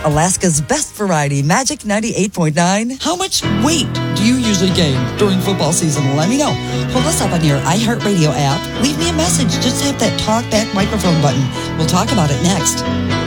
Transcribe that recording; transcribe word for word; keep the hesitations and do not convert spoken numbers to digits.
Alaska's best variety, Magic ninety-eight point nine. How much weight do you usually gain during football season? Let me know. Pull us up on your iHeartRadio app. Leave me a message. Just hit that talk back microphone button. We'll talk about it next.